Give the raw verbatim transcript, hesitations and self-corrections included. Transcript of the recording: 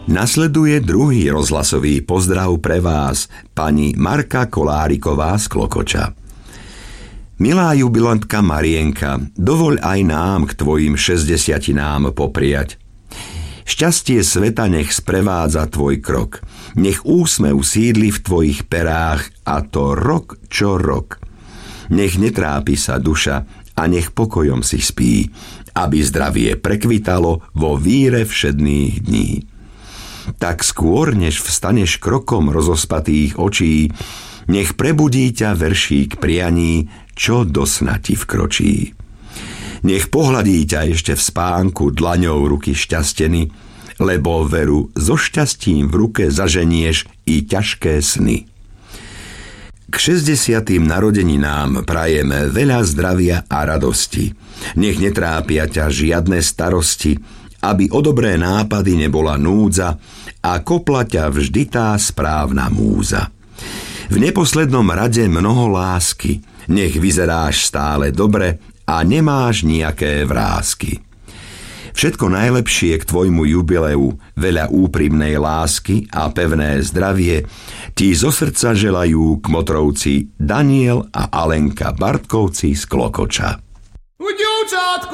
Nasleduje druhý rozhlasový pozdrav pre vás, pani Marka Koláriková z Klokoča. Milá jubilantka Marienka, dovoľ aj nám k tvojim šesťdesiatinám popriať. Šťastie sveta nech sprevádza tvoj krok, nech úsmev sídli v tvojich perách, a to rok čo rok. Nech netrápi sa duša a nech pokojom si spí, aby zdravie prekvitalo vo víre všedných dní. Tak skôr, než vstaneš krokom rozospatých očí, nech prebudí ťa veršík prianí, čo do sna ti vkročí. Nech pohľadí ťa ešte v spánku dlaňou ruky šťasteny, lebo veru so šťastím v ruke zaženieš i ťažké sny. K šesťdesiatym narodeninám prajeme veľa zdravia a radosti. Nech netrápia ťa žiadne starosti, aby o dobré nápady nebola núdza a kopla ťa vždy tá správna múza. V neposlednom rade mnoho lásky, nech vyzeráš stále dobre a nemáš nejaké vrásky. Všetko najlepšie k tvojmu jubileu, veľa úprimnej lásky a pevné zdravie ti zo srdca želajú kmotrovci Daniel a Alenka Bartkovci z Klokoča.